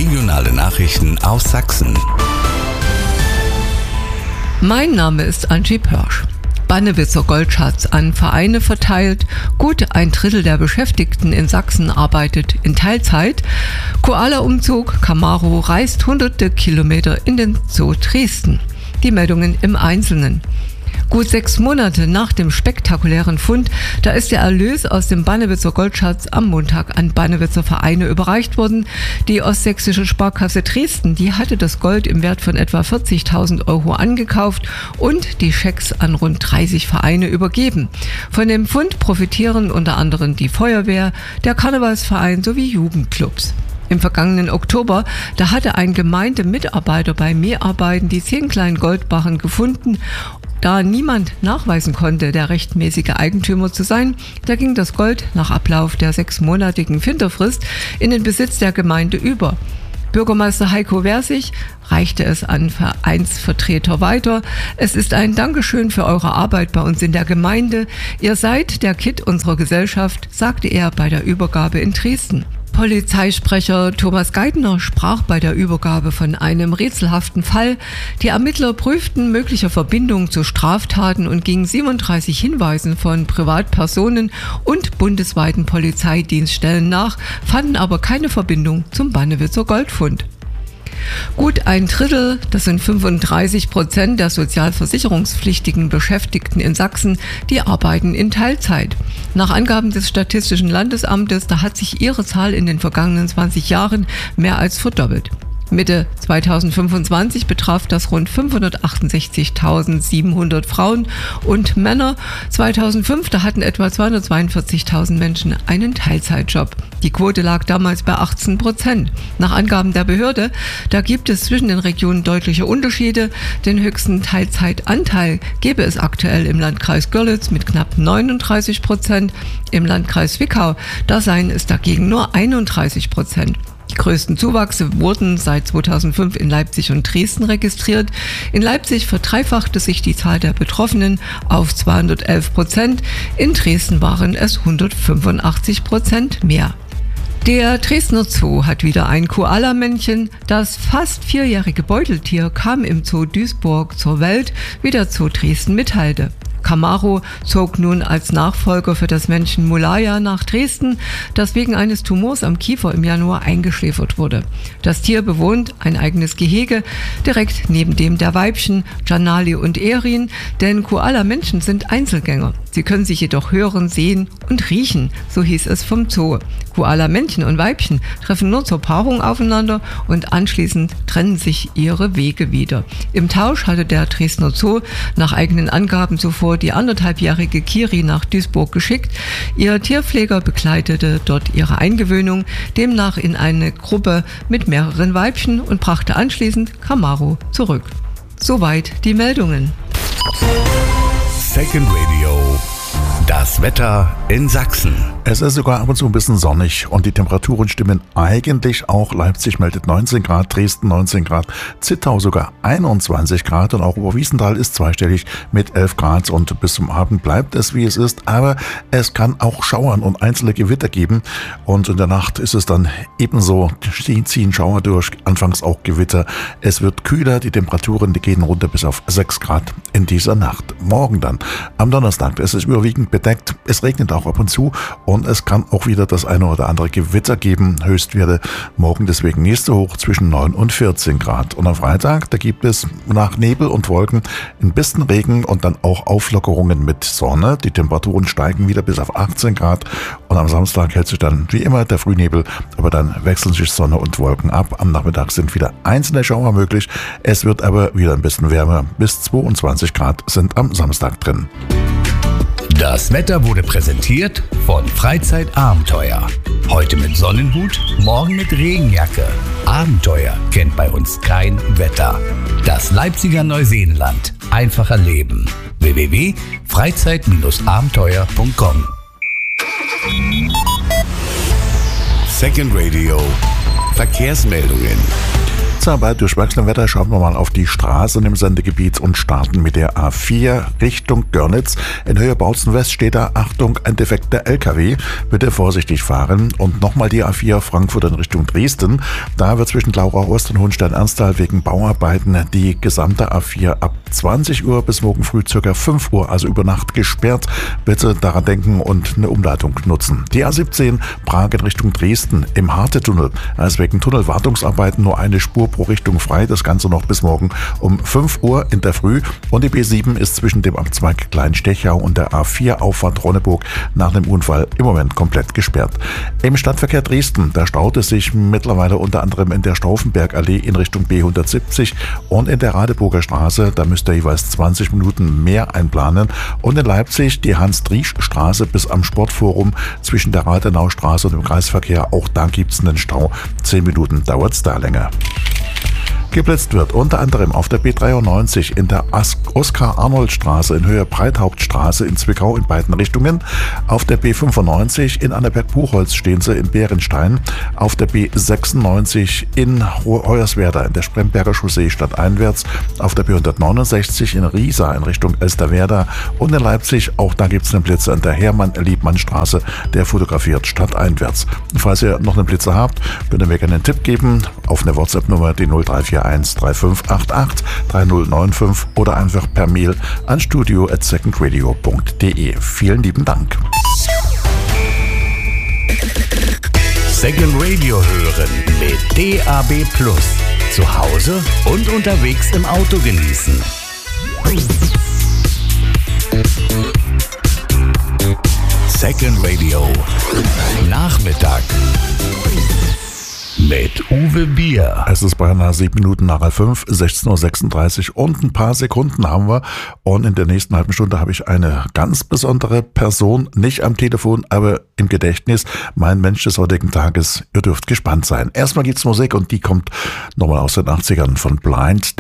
Regionale Nachrichten aus Sachsen. Mein Name ist Angie Pörsch. Bannewitzer Goldschatz an Vereine verteilt. Gut ein Drittel der Beschäftigten in Sachsen arbeitet in Teilzeit. Koala-Umzug. Camaro reist hunderte Kilometer in den Zoo Dresden. Die Meldungen im Einzelnen. Gut 6 Monate nach dem spektakulären Fund, da ist der Erlös aus dem Bannewitzer Goldschatz am Montag an Bannewitzer Vereine überreicht worden. Die Ostsächsische Sparkasse Dresden, die hatte das Gold im Wert von etwa 40.000 Euro angekauft und die Schecks an rund 30 Vereine übergeben. Von dem Fund profitieren unter anderem die Feuerwehr, der Karnevalsverein sowie Jugendclubs. Im vergangenen Oktober, da hatte ein Gemeindemitarbeiter bei Mäharbeiten die 10 kleinen Goldbarren gefunden. Da niemand nachweisen konnte, der rechtmäßige Eigentümer zu sein, da ging das Gold nach Ablauf der 6-monatigen Finderfrist in den Besitz der Gemeinde über. Bürgermeister Heiko Versich reichte es an Vereinsvertreter weiter. Es ist ein Dankeschön für eure Arbeit bei uns in der Gemeinde. Ihr seid der Kitt unserer Gesellschaft, sagte er bei der Übergabe in Dresden. Polizeisprecher Thomas Geithner sprach bei der Übergabe von einem rätselhaften Fall. Die Ermittler prüften mögliche Verbindungen zu Straftaten und gingen 37 Hinweisen von Privatpersonen und bundesweiten Polizeidienststellen nach, fanden aber keine Verbindung zum Bannewitzer Goldfund. Gut ein Drittel, das sind 35% der sozialversicherungspflichtigen Beschäftigten in Sachsen, die arbeiten in Teilzeit. Nach Angaben des Statistischen Landesamtes, da hat sich ihre Zahl in den vergangenen 20 Jahren mehr als verdoppelt. Mitte 2025 betraf das rund 568.700 Frauen und Männer. 2005, da hatten etwa 242.000 Menschen einen Teilzeitjob. Die Quote lag damals bei 18%. Nach Angaben der Behörde, da gibt es zwischen den Regionen deutliche Unterschiede. Den höchsten Teilzeitanteil gäbe es aktuell im Landkreis Görlitz mit knapp 39%. Im Landkreis Zwickau, da seien es dagegen nur 31%. Die größten Zuwachse wurden seit 2005 in Leipzig und Dresden registriert. In Leipzig verdreifachte sich die Zahl der Betroffenen auf 211%. In Dresden waren es 185% mehr. Der Dresdner Zoo hat wieder ein Koala-Männchen. Das fast 4-jährige Beuteltier kam im Zoo Duisburg zur Welt, wie der Zoo Dresden mitteilte. Camaro zog nun als Nachfolger für das Männchen Mulaya nach Dresden, das wegen eines Tumors am Kiefer im Januar eingeschläfert wurde. Das Tier bewohnt ein eigenes Gehege direkt neben dem der Weibchen Janali und Erin, denn Koala-Männchen sind Einzelgänger. Sie können sich jedoch hören, sehen und riechen, so hieß es vom Zoo. Koala-Männchen und Weibchen treffen nur zur Paarung aufeinander und anschließend trennen sich ihre Wege wieder. Im Tausch hatte der Dresdner Zoo nach eigenen Angaben zuvor die 1,5-jährige Kiri nach Duisburg geschickt. Ihr Tierpfleger begleitete dort ihre Eingewöhnung, demnach in eine Gruppe mit mehreren Weibchen und brachte anschließend Camaro zurück. Soweit die Meldungen. Second Radio. Das Wetter in Sachsen. Es ist sogar ab und zu ein bisschen sonnig und die Temperaturen stimmen eigentlich auch. Leipzig meldet 19 Grad, Dresden 19 Grad, Zittau sogar 21 Grad und auch Oberwiesenthal ist zweistellig mit 11 Grad und bis zum Abend bleibt es wie es ist, aber es kann auch Schauern und einzelne Gewitter geben und in der Nacht ist es dann ebenso, ziehen Schauer durch, anfangs auch Gewitter. Es wird kühler, die Temperaturen, die gehen runter bis auf 6 Grad in dieser Nacht. Morgen dann, am Donnerstag, es ist überwiegend bedeckt, es regnet auch ab und zu und es kann auch wieder das eine oder andere Gewitter geben. Höchstwerte morgen deswegen nächste hoch zwischen 9 und 14 Grad. Und am Freitag, da gibt es nach Nebel und Wolken ein bisschen Regen und dann auch Auflockerungen mit Sonne. Die Temperaturen steigen wieder bis auf 18 Grad und am Samstag hält sich dann wie immer der Frühnebel, aber dann wechseln sich Sonne und Wolken ab. Am Nachmittag sind wieder einzelne Schauer möglich. Es wird aber wieder ein bisschen wärmer. Bis 22 Grad sind am Samstag drin. Das Wetter wurde präsentiert von Freizeitabenteuer. Heute mit Sonnenhut, morgen mit Regenjacke. Abenteuer kennt bei uns kein Wetter. Das Leipziger Neuseenland. Einfacher Leben. www.freizeit-abenteuer.com. Second Radio. Verkehrsmeldungen. Bei durchwachsenem Wetter schauen wir mal auf die Straßen im Sendegebiet und starten mit der A4 Richtung Görlitz. In Höhe Bautzen West steht da: Achtung, ein defekter LKW. Bitte vorsichtig fahren. Und nochmal die A4 Frankfurt in Richtung Dresden. Da wird zwischen Glauchau-Ost und Hohenstein-Ernsthal wegen Bauarbeiten die gesamte A4 ab 20 Uhr bis morgen früh ca. 5 Uhr, also über Nacht, gesperrt. Bitte daran denken und eine Umleitung nutzen. Die A17 Prag in Richtung Dresden im Harte-Tunnel. Da ist wegen Tunnelwartungsarbeiten nur eine Spur pro Richtung frei. Das Ganze noch bis morgen um 5 Uhr in der Früh. Und die B7 ist zwischen dem Abzweig Kleinstechau und der A4 Auffahrt Ronneburg nach dem Unfall im Moment komplett gesperrt. Im Stadtverkehr Dresden, da staut es sich mittlerweile unter anderem in der Stauffenbergallee in Richtung B170 und in der Radeburger Straße. Da müsst ihr jeweils 20 Minuten mehr einplanen. Und in Leipzig die Hans-Driesch-Straße bis am Sportforum zwischen der Rathenaustraße und dem Kreisverkehr. Auch da gibt es einen Stau. 10 Minuten dauert es da länger. Geblitzt wird unter anderem auf der B93 in der Oskar-Arnold-Straße in Höhe Breithauptstraße in Zwickau in beiden Richtungen. Auf der B95 in Annaberg-Buchholz stehen sie in Bärenstein. Auf der B96 in Hoyerswerda in der Spremberger Chaussee stadteinwärts. Auf der B169 in Riesa in Richtung Elsterwerda. Und in Leipzig, auch da gibt es einen Blitzer an der Hermann-Liebmann-Straße. Der fotografiert stadteinwärts. Falls ihr noch einen Blitzer habt, könnt ihr mir gerne einen Tipp geben auf eine WhatsApp-Nummer, die 0341 3588 3095 oder einfach per Mail an studio@secondradio.de. Vielen lieben Dank. Second Radio hören mit DAB+. Zu Hause und unterwegs im Auto genießen. Second Radio Nachmittag mit Uwe Bier. Es ist beinahe 7 Minuten nach 5, 16:36 Uhr und ein paar Sekunden haben wir. Und in der nächsten halben Stunde habe ich eine ganz besondere Person, nicht am Telefon, aber im Gedächtnis. Mein Mensch des heutigen Tages. Ihr dürft gespannt sein. Erstmal gibt's Musik und die kommt nochmal aus den 80ern von Blind